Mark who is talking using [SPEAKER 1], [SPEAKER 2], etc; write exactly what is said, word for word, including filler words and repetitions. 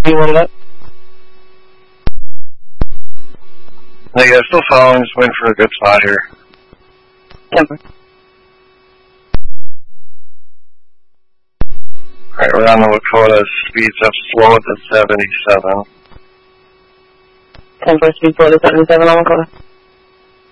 [SPEAKER 1] you want it up?
[SPEAKER 2] No, yeah, still following, just waiting for a good spot here.
[SPEAKER 1] Okay.
[SPEAKER 2] Alright, we're on the Lakota, speeds up slow at the seventy-seven.
[SPEAKER 1] ten four, speed slow to seventy-seven on Lakota.